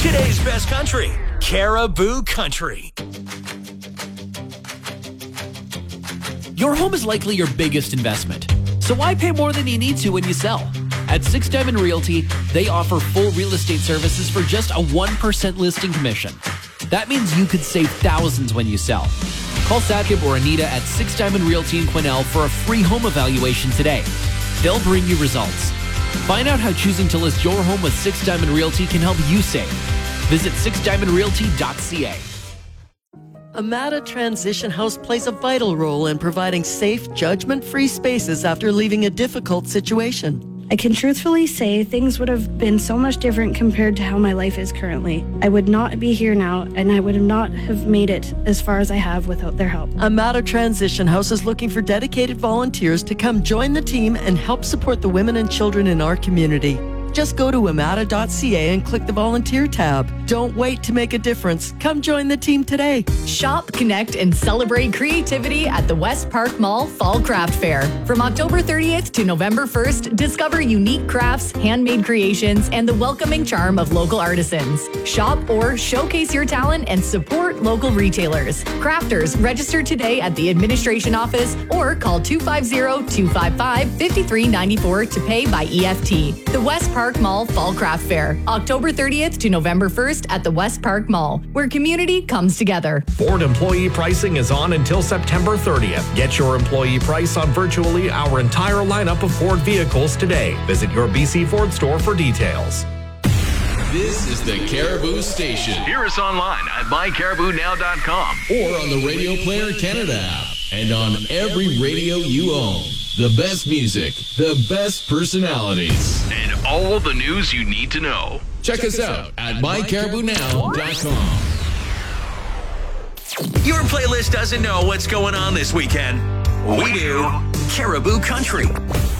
Today's best country, Caribou Country. Your home is likely your biggest investment, so why pay more than you need to when you sell? At 6 Diamond Realty, they offer full real estate services for just a 1% listing commission. That means you could save thousands when you sell. Call Sakib or Anita at 6 Diamond Realty in Quesnel for a free home evaluation today. They'll bring you results. Find out how choosing to list your home with 6 Diamond Realty can help you save. Visit 6diamondrealty.ca. Amada Transition House plays a vital role in providing safe, judgment-free spaces after leaving a difficult situation. I can truthfully say things would have been so much different compared to how my life is currently. I would not be here now, and I would not have made it as far as I have without their help. Amada Transition House is looking for dedicated volunteers to come join the team and help support the women and children in our community. Just go to amada.ca and click the volunteer tab. Don't wait to make a difference. Come join the team today. Shop, connect, and celebrate creativity at the West Park Mall Fall Craft Fair. From October 30th to November 1st, discover unique crafts, handmade creations, and the welcoming charm of local artisans. Shop or showcase your talent and support local retailers. Crafters, register today at the administration office or call 250-255-5394 to pay by EFT. The West Park Mall Fall Craft Fair, October 30th to November 1st at the West Park Mall, where community comes together. Ford employee pricing is on until September 30th. Get your employee price on virtually our entire lineup of Ford vehicles today. Visit your BC Ford store for details. This is the Caribou Station. Hear us online at mycaribounow.com or on the Radio Player Canada app and on every radio you own. The best music, the best personalities, and all the news you need to know. Check us out at mycaribounow.com. Your playlist doesn't know what's going on this weekend. We do. Caribou Country.